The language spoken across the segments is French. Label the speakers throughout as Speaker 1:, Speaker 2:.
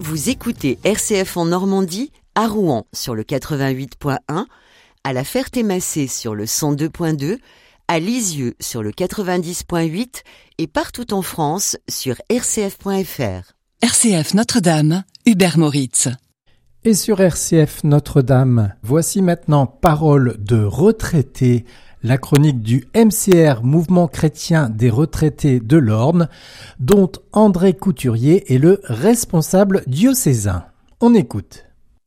Speaker 1: Vous écoutez RCF en Normandie, à Rouen sur le 88.1, à La Ferté-Macé sur le 102.2, à Lisieux sur le 90.8 et partout en France sur rcf.fr.
Speaker 2: RCF Notre-Dame, Hubert Moritz.
Speaker 3: Et sur RCF Notre-Dame, voici maintenant Parole de retraités, la chronique du MCR, Mouvement chrétien des retraités de l'Orne, dont André Couturier est le responsable diocésain. On écoute.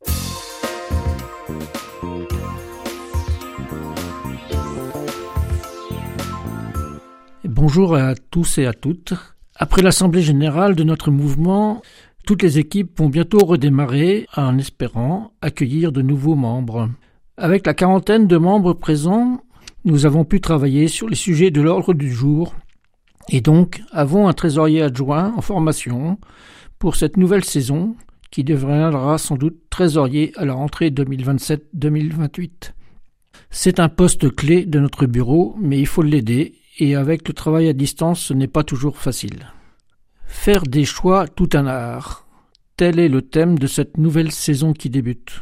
Speaker 4: Bonjour à tous et à toutes. Après l'assemblée générale de notre mouvement, toutes les équipes vont bientôt redémarrer en espérant accueillir de nouveaux membres. Avec la quarantaine de membres présents, nous avons pu travailler sur les sujets de l'ordre du jour et donc avons un trésorier adjoint en formation pour cette nouvelle saison qui deviendra sans doute trésorier à la rentrée 2027-2028. C'est un poste clé de notre bureau, mais il faut l'aider et avec le travail à distance, ce n'est pas toujours facile. Faire des choix, tout un art. Tel est le thème de cette nouvelle saison qui débute.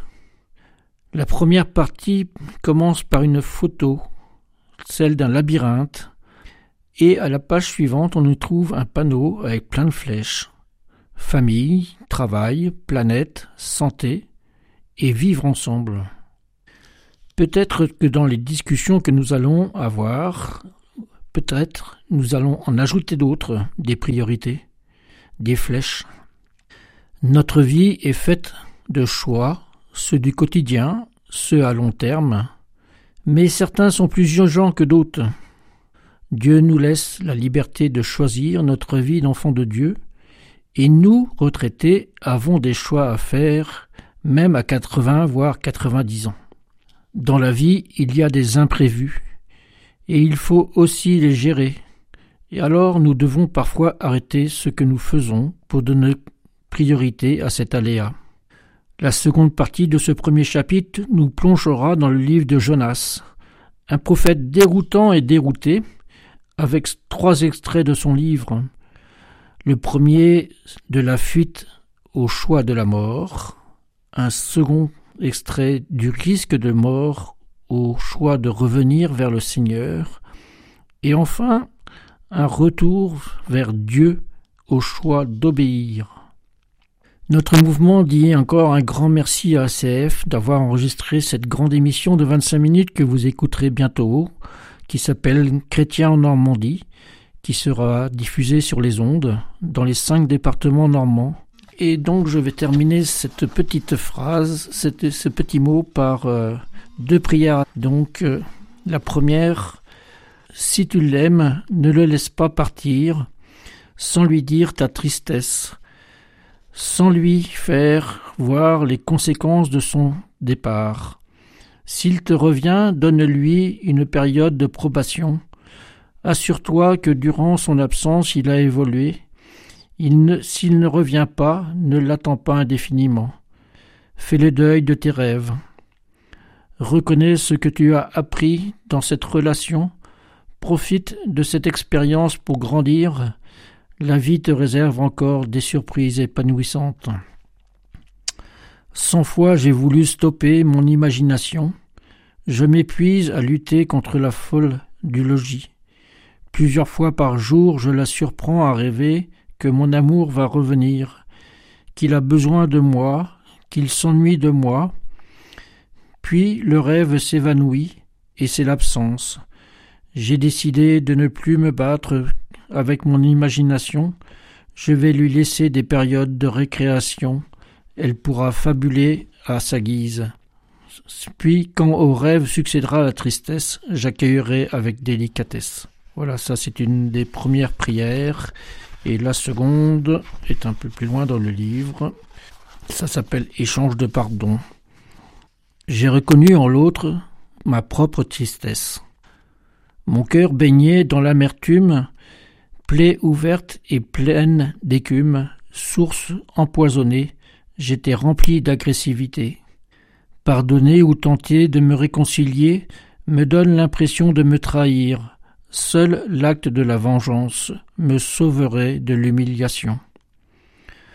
Speaker 4: La première partie commence par une photo, celle d'un labyrinthe, et à la page suivante, on y trouve un panneau avec plein de flèches. Famille, travail, planète, santé et vivre ensemble. Peut-être que dans les discussions que nous allons avoir, peut-être nous allons en ajouter d'autres, des priorités, des flèches. Notre vie est faite de choix, ceux du quotidien, ceux à long terme, mais certains sont plus urgents que d'autres. Dieu nous laisse la liberté de choisir notre vie d'enfant de Dieu, et nous, retraités, avons des choix à faire, même à 80 voire 90 ans. Dans la vie, il y a des imprévus, et il faut aussi les gérer. Et alors nous devons parfois arrêter ce que nous faisons pour donner priorité à cet aléa. La seconde partie de ce premier chapitre nous plongera dans le livre de Jonas, un prophète déroutant et dérouté, avec 3 extraits de son livre. Le premier de la fuite au choix de la mort, un second extrait du risque de mort au choix de revenir vers le Seigneur, et enfin un retour vers Dieu au choix d'obéir. Notre mouvement dit encore un grand merci à ACF d'avoir enregistré cette grande émission de 25 minutes que vous écouterez bientôt, qui s'appelle Chrétiens en Normandie, qui sera diffusée sur les ondes dans les 5 départements normands. Et donc je vais terminer cette petite phrase, ce petit mot par 2 prières. Donc la première, si tu l'aimes, ne le laisse pas partir sans lui dire ta tristesse, sans lui faire voir les conséquences de son départ. S'il te revient, donne-lui une période de probation. Assure-toi que durant son absence, il a évolué. S'il ne revient pas, ne l'attends pas indéfiniment. Fais le deuil de tes rêves. Reconnais ce que tu as appris dans cette relation. Profite de cette expérience pour grandir. La vie te réserve encore des surprises épanouissantes. 100 fois j'ai voulu stopper mon imagination. Je m'épuise à lutter contre la folle du logis. Plusieurs fois par jour, je la surprends à rêver que mon amour va revenir, qu'il a besoin de moi, qu'il s'ennuie de moi. Puis le rêve s'évanouit et c'est l'absence. J'ai décidé de ne plus me battre avec mon imagination. Je vais lui laisser des périodes de récréation. Elle pourra fabuler à sa guise. Puis, quand au rêve succédera la tristesse, j'accueillerai avec délicatesse. Voilà, ça c'est une des premières prières. Et la seconde est un peu plus loin dans le livre. Ça s'appelle « Échange de pardon ». J'ai reconnu en l'autre ma propre tristesse. Mon cœur baignait dans l'amertume, plaie ouverte et pleine d'écume, source empoisonnée, j'étais rempli d'agressivité. Pardonner ou tenter de me réconcilier me donne l'impression de me trahir. Seul l'acte de la vengeance me sauverait de l'humiliation.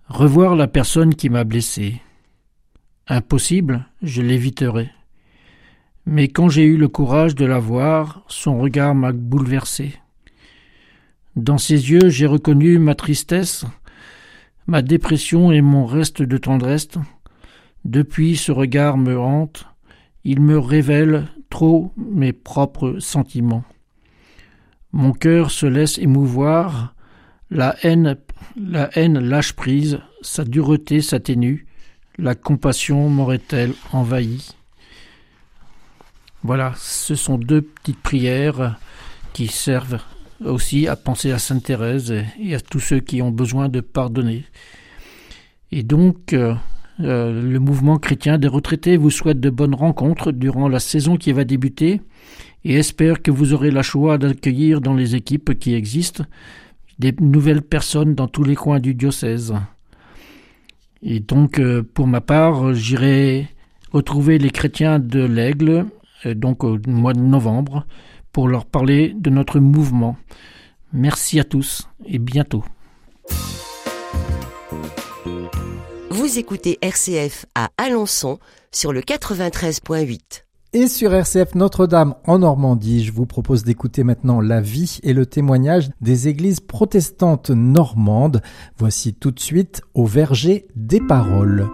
Speaker 4: Revoir la personne qui m'a blessé. Impossible, je l'éviterai. Mais quand j'ai eu le courage de la voir, son regard m'a bouleversé. Dans ses yeux, j'ai reconnu ma tristesse, ma dépression et mon reste de tendresse. Depuis, ce regard me hante. Il me révèle trop mes propres sentiments. Mon cœur se laisse émouvoir, la haine lâche prise, sa dureté s'atténue, la compassion m'aurait-elle envahi? Voilà, ce sont 2 petites prières qui servent aussi à penser à Sainte Thérèse et à tous ceux qui ont besoin de pardonner. Et donc, le mouvement chrétien des retraités vous souhaite de bonnes rencontres durant la saison qui va débuter et espère que vous aurez la joie d'accueillir dans les équipes qui existent des nouvelles personnes dans tous les coins du diocèse. Et donc, pour ma part, j'irai retrouver les chrétiens de l'Aigle, donc au mois de novembre, pour leur parler de notre mouvement. Merci à tous et bientôt.
Speaker 1: Vous écoutez RCF à Alençon sur le 93.8.
Speaker 3: Et sur RCF Notre-Dame en Normandie, je vous propose d'écouter maintenant la vie et le témoignage des églises protestantes normandes. Voici tout de suite Au verger des paroles.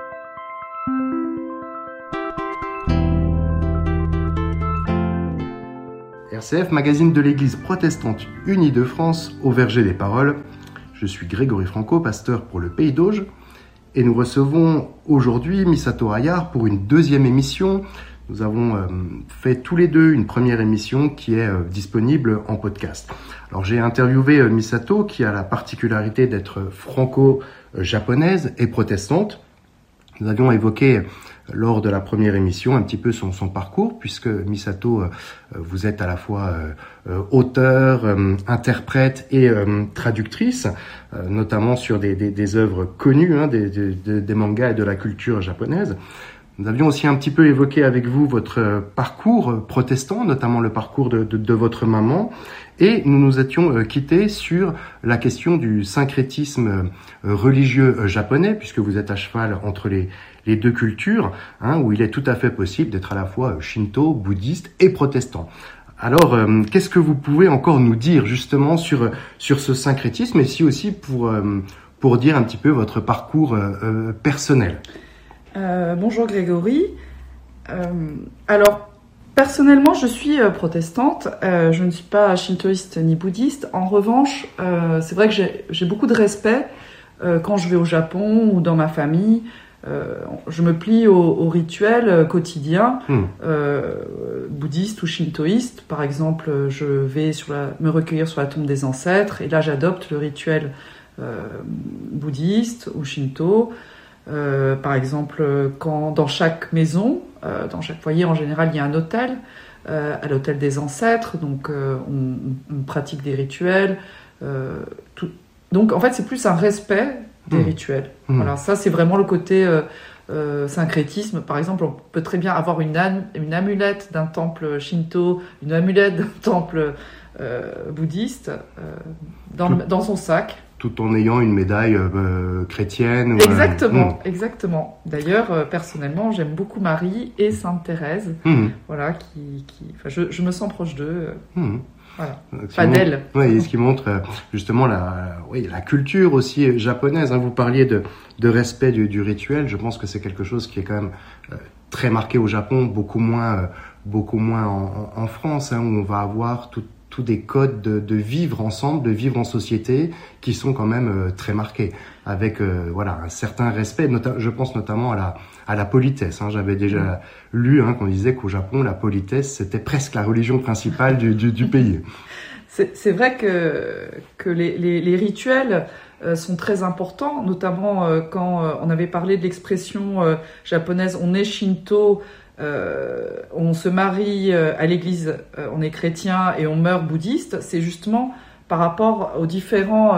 Speaker 5: RCF, magazine de l'Église protestante unie de France, Au verger des paroles. Je suis Grégory Franco, pasteur pour le Pays d'Auge. Et nous recevons aujourd'hui Misato Ayar pour une 2e émission. Nous avons fait tous les deux une première émission qui est disponible en podcast. Alors j'ai interviewé Misato qui a la particularité d'être franco-japonaise et protestante. Nous avions évoqué lors de la première émission un petit peu son parcours, puisque Misato, vous êtes à la fois auteur, interprète et traductrice, notamment sur des œuvres connues, des mangas et de la culture japonaise. Nous avions aussi un petit peu évoqué avec vous votre parcours protestant, notamment le parcours de votre maman, et nous nous étions quittés sur la question du syncrétisme religieux japonais, puisque vous êtes à cheval entre les 2 cultures, où il est tout à fait possible d'être à la fois shinto, bouddhiste et protestant. Alors, qu'est-ce que vous pouvez encore nous dire justement sur ce syncrétisme, et si aussi pour dire un petit peu votre parcours personnel?
Speaker 6: Bonjour Grégory. Alors, personnellement, je suis protestante. Je ne suis pas shintoïste ni bouddhiste. En revanche, c'est vrai que j'ai beaucoup de respect quand je vais au Japon ou dans ma famille. Je me plie aux rituels quotidiens, bouddhistes ou shintoïstes. Par exemple, je vais me recueillir sur la tombe des ancêtres, et là j'adopte le rituel bouddhiste ou shinto. Par exemple, quand dans chaque maison, dans chaque foyer en général, il y a un autel, à l'autel des ancêtres, donc on pratique des rituels. Donc en fait, c'est plus un respect des rituels. Voilà, ça c'est vraiment le côté syncrétisme. Par exemple, on peut très bien avoir une amulette d'un temple shinto, une amulette d'un temple bouddhiste dans son sac.
Speaker 5: Tout en ayant une médaille chrétienne.
Speaker 6: Exactement. D'ailleurs, personnellement, j'aime beaucoup Marie et Sainte Thérèse. Voilà, je me sens proche d'eux. Voilà. Pas d'elle.
Speaker 5: Oui, ce qui montre justement la culture aussi japonaise. Vous parliez de respect du rituel. Je pense que c'est quelque chose qui est quand même très marqué au Japon, beaucoup moins en France, où on va avoir tous des codes de vivre ensemble, de vivre en société, qui sont quand même très marqués, avec un certain respect. Je pense notamment à la politesse. J'avais déjà lu qu'on disait qu'au Japon, la politesse, c'était presque la religion principale du pays.
Speaker 6: C'est vrai que les rituels sont très importants, notamment quand on avait parlé de l'expression japonaise « on est shinto », on se marie à l'église, on est chrétien et on meurt bouddhiste. C'est justement par rapport aux différents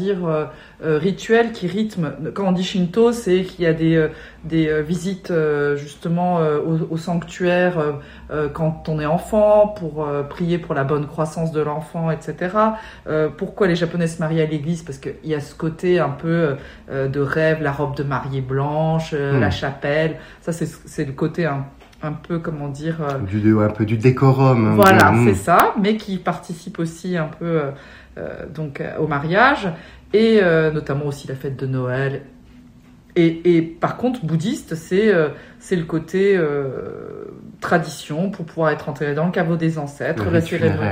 Speaker 6: rituels qui rythment. Quand on dit Shinto, c'est qu'il y a des visites justement au sanctuaire quand on est enfant pour prier pour la bonne croissance de l'enfant, etc. Pourquoi les Japonais se marient à l'église? Parce qu'il y a ce côté un peu de rêve, la robe de mariée blanche, la chapelle. Ça, c'est le côté un peu, comment dire...
Speaker 5: un peu du décorum.
Speaker 6: Voilà, c'est ça, mais qui participe aussi un peu donc au mariage, et notamment aussi la fête de Noël. Et par contre, bouddhiste, c'est le côté tradition pour pouvoir être enterré dans le caveau des ancêtres, le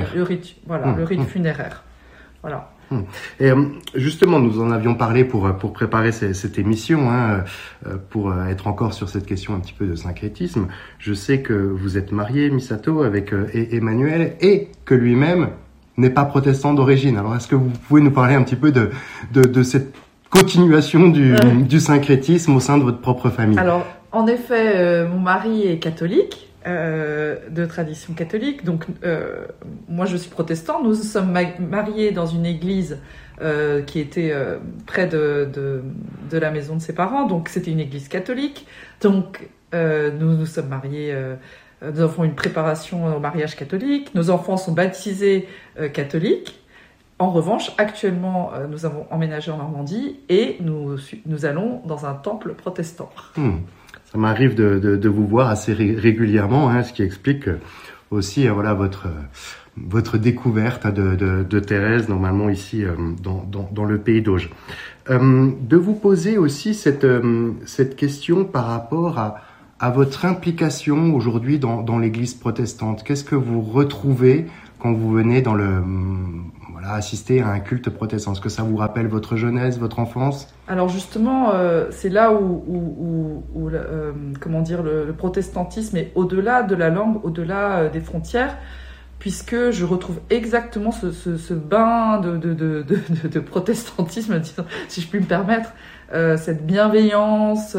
Speaker 6: rite funéraire. Voilà.
Speaker 5: Et justement, nous en avions parlé pour préparer cette émission, pour être encore sur cette question un petit peu de syncrétisme. Je sais que vous êtes marié, Misato, avec Emmanuel, et que lui-même n'est pas protestant d'origine. Alors, est-ce que vous pouvez nous parler un petit peu de cette continuation du syncrétisme au sein de votre propre famille?
Speaker 6: Alors, en effet, mon mari est catholique. De tradition catholique, donc moi je suis protestant. Nous sommes mariés dans une église qui était près de la maison de ses parents, donc c'était une église catholique. Donc nous sommes mariés, nous avons une préparation au mariage catholique, nos enfants sont baptisés catholiques. En revanche, actuellement, nous avons emménagé en Normandie et nous allons dans un temple protestant.
Speaker 5: Ça m'arrive de vous voir assez régulièrement, ce qui explique aussi votre découverte de Thérèse, normalement ici dans le pays d'Auge. De vous poser aussi cette question par rapport à votre implication aujourd'hui dans l'Église protestante. Qu'est-ce que vous retrouvez quand vous venez assister à un culte protestant? Est-ce que ça vous rappelle votre jeunesse, votre enfance?
Speaker 6: Alors justement, c'est là où le protestantisme est au-delà de la langue, au-delà des frontières, puisque je retrouve exactement ce bain de protestantisme, si je puis me permettre, cette bienveillance,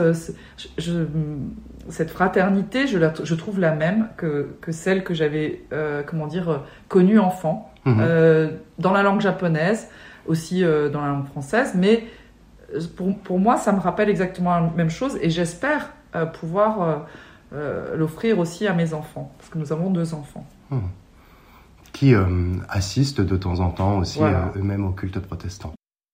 Speaker 6: cette fraternité, je trouve la même que celle que j'avais, connue enfant, dans la langue japonaise, aussi dans la langue française, mais pour moi, ça me rappelle exactement la même chose, et j'espère pouvoir l'offrir aussi à mes enfants, parce que nous avons 2 enfants.
Speaker 5: Qui assistent de temps en temps aussi eux-mêmes au culte protestant.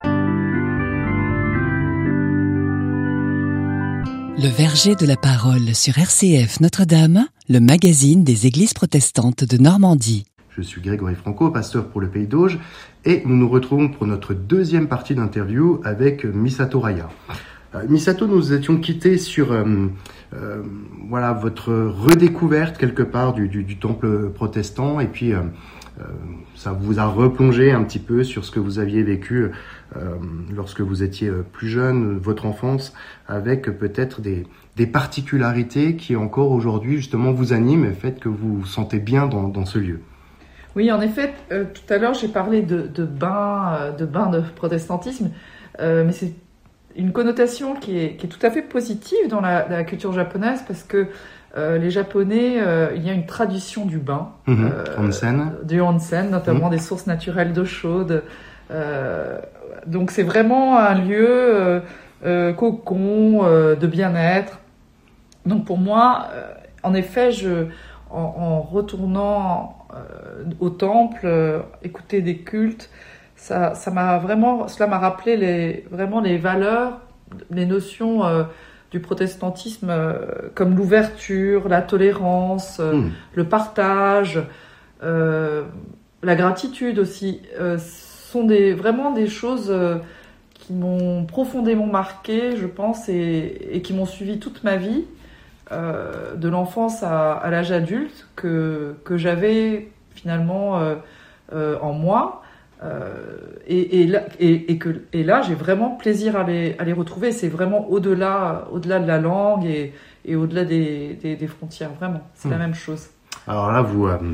Speaker 2: Le verger de la parole sur RCF Notre-Dame, le magazine des églises protestantes de Normandie.
Speaker 5: Je suis Grégory Franco, pasteur pour le pays d'Auge, et nous nous retrouvons pour notre deuxième partie d'interview avec Misato Raya. Misato, nous étions quittés sur votre redécouverte quelque part du temple protestant, et puis ça vous a replongé un petit peu sur ce que vous aviez vécu lorsque vous étiez plus jeune, votre enfance, avec peut-être des particularités qui encore aujourd'hui justement vous animent et fait que vous vous sentez bien dans ce lieu.
Speaker 6: Oui, en effet, tout à l'heure j'ai parlé de bain de protestantisme, mais c'est une connotation qui est tout à fait positive dans la culture japonaise, parce que les Japonais, il y a une tradition du bain, du onsen, notamment des sources naturelles d'eau chaude. Donc c'est vraiment un lieu cocon, de bien-être. Donc pour moi, en effet, en retournant au temple, écouter des cultes, cela m'a rappelé les valeurs, les notions du protestantisme, comme l'ouverture, la tolérance, le partage, la gratitude aussi, sont vraiment des choses qui m'ont profondément marqué, je pense, et qui m'ont suivi toute ma vie, de l'enfance à l'âge adulte, que j'avais finalement en moi. Et là, j'ai vraiment plaisir à les retrouver. C'est vraiment au-delà de la langue et au-delà des frontières. Vraiment, c'est la même chose.
Speaker 5: Alors là,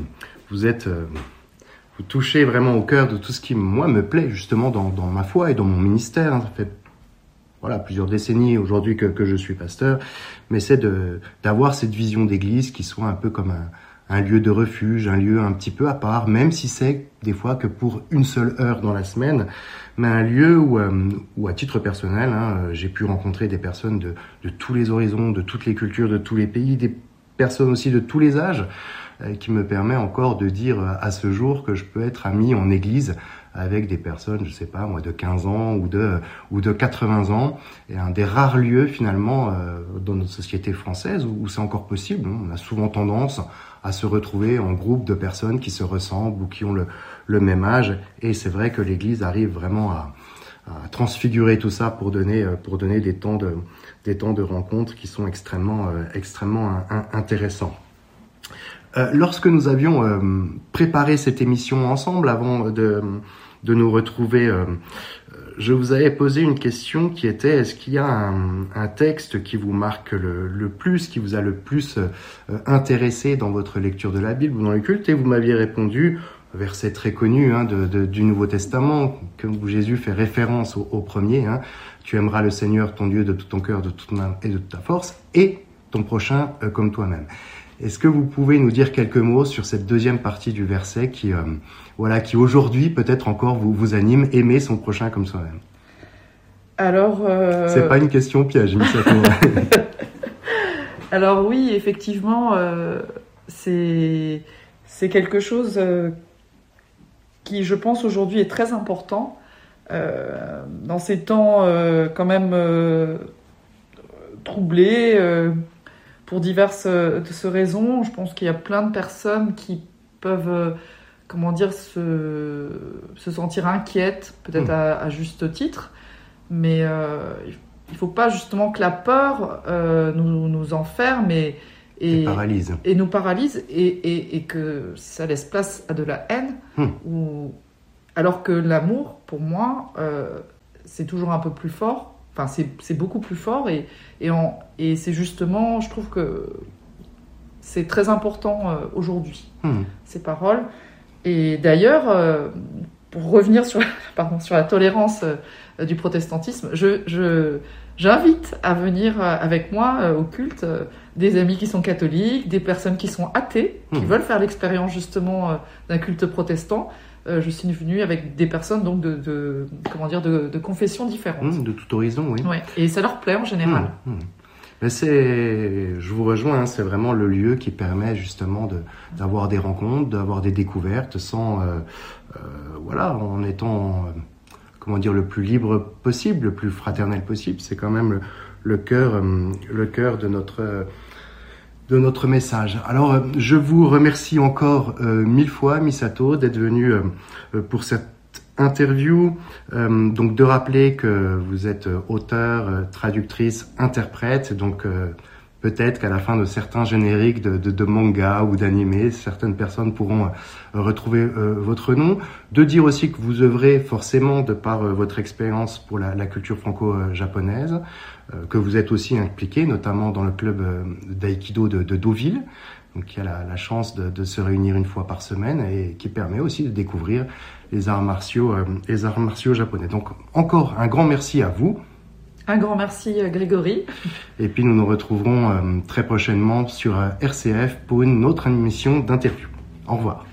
Speaker 5: vous touchez vraiment au cœur de tout ce qui, moi, me plaît justement dans ma foi et dans mon ministère. Ça fait plusieurs décennies aujourd'hui que je suis pasteur, mais c'est d'avoir cette vision d'église qui soit un peu comme lieu de refuge, un lieu un petit peu à part, même si c'est des fois que pour une seule heure dans la semaine, mais un lieu où à titre personnel, j'ai pu rencontrer des personnes de tous les horizons, de toutes les cultures, de tous les pays, des personnes aussi de tous les âges, qui me permet encore de dire à ce jour que je peux être ami en église avec des personnes, je sais pas moi, de 15 ans ou de 80 ans, et un des rares lieux finalement dans notre société française où c'est encore possible. On a souvent tendance à se retrouver en groupe de personnes qui se ressemblent ou qui ont le même âge, et c'est vrai que l'Église arrive vraiment à transfigurer tout ça pour donner des temps de rencontres qui sont extrêmement intéressants. Lorsque nous avions préparé cette émission ensemble avant de nous retrouver, je vous avais posé une question qui était: est-ce qu'il y a un texte qui vous marque le plus, qui vous a le plus intéressé dans votre lecture de la Bible ou dans le culte? Et vous m'aviez répondu, verset très connu du Nouveau Testament, où Jésus fait référence au premier, tu aimeras le Seigneur ton Dieu de tout ton cœur, de toute ton âme et de toute ta force, et ton prochain comme toi-même. Est-ce que vous pouvez nous dire quelques mots sur cette deuxième partie du verset qui aujourd'hui peut-être encore vous anime, aimer son prochain comme soi-même?
Speaker 6: Alors,
Speaker 5: c'est pas une question piège, Misato.
Speaker 6: Alors oui, effectivement, c'est quelque chose qui, je pense, aujourd'hui est très important dans ces temps quand même troublés. Pour diverses raisons, je pense qu'il y a plein de personnes qui peuvent, se sentir inquiètes, peut-être à juste titre, mais il ne faut pas justement que la peur nous enferme et nous paralyse et que ça laisse place à de la haine, alors que l'amour, pour moi, c'est toujours un peu plus fort. Enfin, c'est beaucoup plus fort et c'est justement, je trouve que c'est très important aujourd'hui, ces paroles. Et d'ailleurs, pour revenir sur la tolérance du protestantisme, j'invite à venir avec moi au culte des amis qui sont catholiques, des personnes qui sont athées, qui veulent faire l'expérience justement d'un culte protestant. Je suis venue avec des personnes donc de confessions différentes.
Speaker 5: De tout horizon, oui.
Speaker 6: Ouais. Et ça leur plaît en général.
Speaker 5: Mais je vous rejoins, c'est vraiment le lieu qui permet justement d'avoir des rencontres, d'avoir des découvertes en étant, le plus libre possible, le plus fraternel possible. C'est quand même le cœur de notre message. Alors, je vous remercie encore 1000 fois, Misato, d'être venu pour cette interview. Donc, de rappeler que vous êtes auteur, traductrice, interprète. Donc, peut-être qu'à la fin de certains génériques de manga ou d'anime, certaines personnes pourront retrouver votre nom. De dire aussi que vous œuvrez forcément de par votre expérience pour la culture franco-japonaise, que vous êtes aussi impliqué, notamment dans le club d'aïkido de Deauville, donc qui a la chance de se réunir une fois par semaine et qui permet aussi de découvrir les arts martiaux japonais. Donc encore un grand merci à vous.
Speaker 6: Un grand merci Grégory.
Speaker 5: Et puis nous nous retrouverons très prochainement sur RCF pour une autre émission d'interview. Au revoir.